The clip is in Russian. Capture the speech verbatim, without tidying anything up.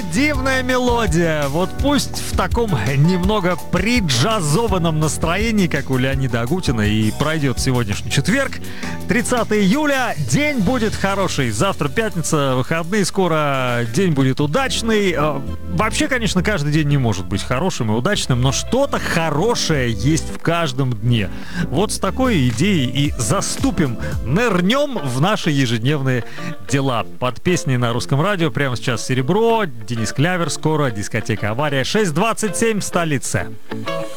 Какая дивная мелодия! Вот пусть в таком немного приджазованном настроении, как у Леонида Агутина, и пройдет сегодняшний четверг, тридцатого июля. День будет хороший. Завтра пятница, выходные скоро, день будет удачный. Вообще, конечно, каждый день не может быть хорошим и удачным, но что-то хорошее есть в каждом дне. Вот с такой идеей и заступим, нырнем в наши ежедневные дела. Под песней на Русском радио прямо сейчас «Серебро», Денис Клявер, скоро дискотека «Авария», шесть двадцать семь в столице.